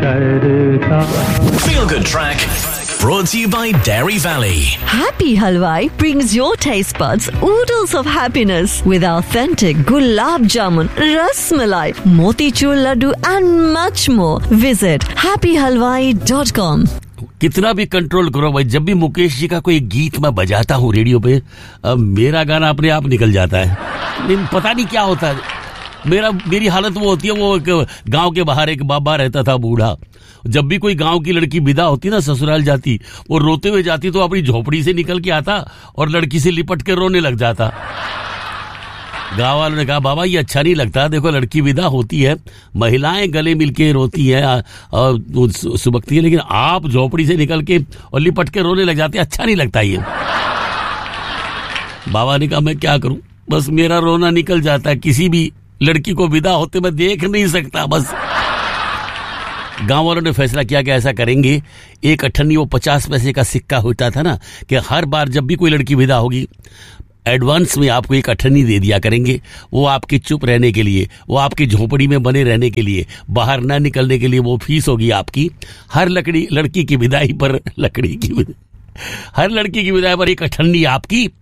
Feel Good Track brought to you by Dairy Valley. Happy Halwai brings your taste buds oodles of happiness with authentic gulab jamun, ras malai, motichur laddu and much more. Visit happyhalwai.com. कितना भी control करो भाई, जब भी मुकेश जी का कोई गीत मैं बजाता हूँ रेडियो पे, मेरा गाना अपने आप निकल जाता है। पता नहीं क्या होता है, मेरी हालत वो होती है। वो गांव के बाहर एक बाबा रहता था बूढ़ा, जब भी कोई गांव की लड़की विदा होती ना, ससुराल जाती, वो रोते हुए जाती तो अपनी झोपड़ी से निकल के आता और लड़की से लिपट के रोने लग जाता। गांव वालों ने कहा, बाबा ये अच्छा नहीं लगता, देखो लड़की विदा होती है, महिलाएं गले मिलके रोती है और सुबकती है, लेकिन आप झोपड़ी से निकल के और लिपट के रोने लग जाते, अच्छा नहीं लगता ये। बाबा ने कहा, मैं क्या करूं, बस मेरा रोना निकल जाता है, किसी भी लड़की को विदा होते मैं देख नहीं सकता। बस गांव वालों ने फैसला किया कि ऐसा करेंगे, एक अठन्नी वो 50 पैसे का सिक्का होता था ना, कि हर बार जब भी कोई लड़की विदा होगी एडवांस में आपको एक अठन्नी दे दिया करेंगे। वो आपके चुप रहने के लिए, वो आपकी झोपड़ी में बने रहने के लिए, बाहर ना निकलने के लिए वो फीस होगी आपकी। हर लड़की की विदाई पर हर लड़की की विदाई पर एक अठन्नी आपकी